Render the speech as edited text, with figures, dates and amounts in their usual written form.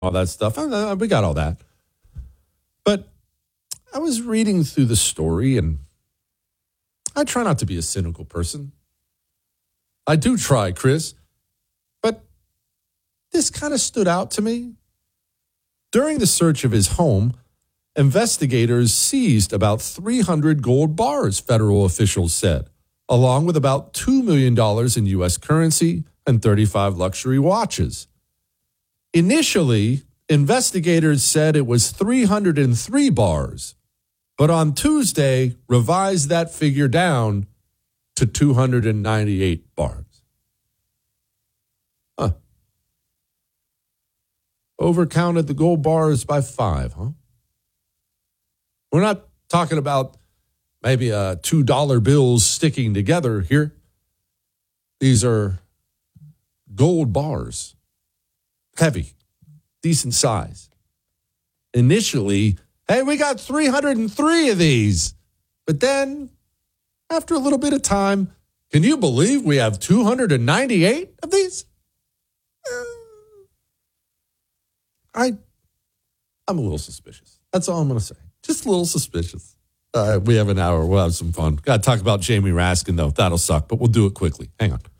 all that stuff. We got all that. But I was reading through the story, and I try not to be a cynical person. I do try, Chris. But this kind of stood out to me. During the search of his home, investigators seized about 300 gold bars, federal officials said, along with about $2 million in U.S. currency and 35 luxury watches. Initially, investigators said it was 303 bars, but on Tuesday revised that figure down to 298 bars. Overcounted the gold bars by 5, huh? We're not talking about maybe $2 bills sticking together here. These are gold bars. Heavy, decent size. Initially, hey, we got 303 of these. But then, after a little bit of time, can you believe we have 298 of these? I'm a little suspicious. That's all I'm going to say. Just a little suspicious. We have an hour. We'll have some fun. Got to talk about Jamie Raskin, though. That'll suck, but we'll do it quickly. Hang on.